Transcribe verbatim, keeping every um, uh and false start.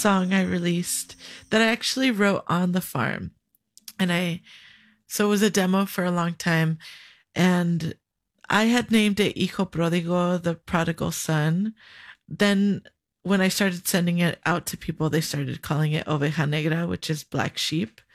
song I released that I actually wrote on the farm. And I, so it was a demo for a long time. And I had named it Hijo Pródigo, the prodigal son. Then when I started sending it out to people, they started calling it Oveja Negra, which is black sheep.